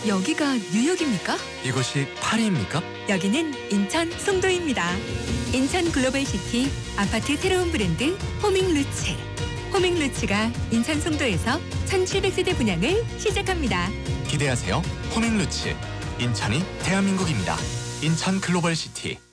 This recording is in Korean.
여기가 뉴욕입니까? 이곳이 파리입니까? 여기는 인천 송도입니다. 인천 글로벌시티 아파트 새로운 브랜드 호밍루츠. 호밍루츠가 인천 송도에서 1700세대 분양을 시작합니다. 기대하세요. 호밍루츠. 인천이 대한민국입니다. 인천 글로벌시티.